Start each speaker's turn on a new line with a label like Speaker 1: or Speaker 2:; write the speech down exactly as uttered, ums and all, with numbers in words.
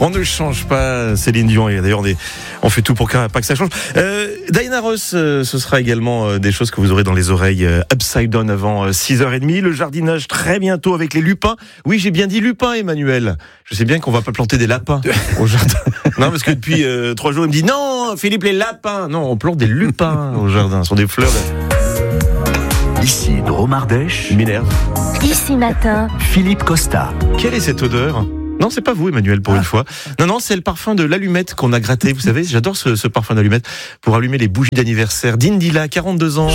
Speaker 1: On ne change pas Céline Dion, et d'ailleurs on, est, on fait tout pour que, pas que ça change. Euh, Diana Ross, euh, ce sera également euh, des choses que vous aurez dans les oreilles euh, Upside Down avant euh, six heures trente. Le jardinage très bientôt avec les lupins. Oui, j'ai bien dit lupins, Emmanuel. Je sais bien qu'on va pas planter des lapins au jardin. Non, parce que depuis euh, trois jours, il me dit non, Philippe, les lapins. Non, on plante des lupins au jardin. Ce sont des fleurs.
Speaker 2: Ici Dromardèche,
Speaker 1: Minerve.
Speaker 3: Ici matin,
Speaker 2: Philippe Costa.
Speaker 1: Quelle est cette odeur ? Non, c'est pas vous, Emmanuel, pour ah. une fois. Non, non, c'est le parfum de l'allumette qu'on a gratté. Vous savez, j'adore ce, ce parfum d'allumette pour allumer les bougies d'anniversaire d'Indila, quarante-deux ans.